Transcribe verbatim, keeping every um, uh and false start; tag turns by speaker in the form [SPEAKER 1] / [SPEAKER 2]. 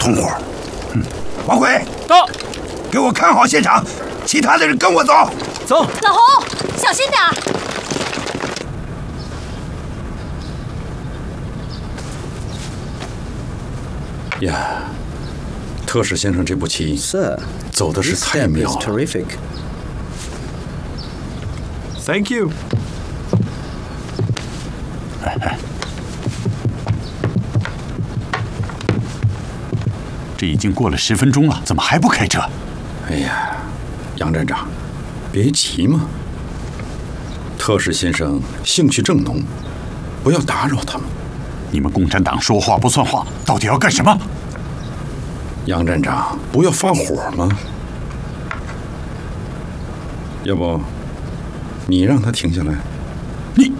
[SPEAKER 1] 同伙。嗯，王辉，
[SPEAKER 2] 到，
[SPEAKER 1] 给我看好现场，其他的人跟我走。
[SPEAKER 2] 走。
[SPEAKER 3] 老洪，小心点儿。
[SPEAKER 4] 呀，特使先生这步棋
[SPEAKER 5] Sir,
[SPEAKER 4] 走的是太妙了。
[SPEAKER 5] Terrific.
[SPEAKER 2] Thank you.
[SPEAKER 6] 这已经过了十分钟了，怎么还不开车？
[SPEAKER 4] 哎呀，杨站长，别急嘛。特使先生兴趣正浓，不要打扰他们。
[SPEAKER 6] 你们共产党说话不算话，到底要干什么？
[SPEAKER 4] 杨站长，不要发火嘛。要不，你让他停下来。